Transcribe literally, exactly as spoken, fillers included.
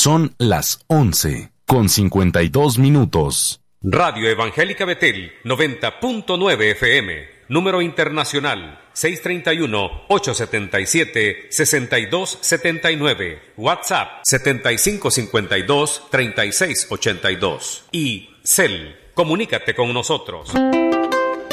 Son las once con cincuenta y dos minutos. Radio Evangélica Betel, noventa punto nueve F M. Número internacional, seis tres uno, ocho siete siete, seis dos siete nueve. WhatsApp, setenta y cinco cincuenta y dos, treinta y seis ochenta y dos. Y Cel, comunícate con nosotros.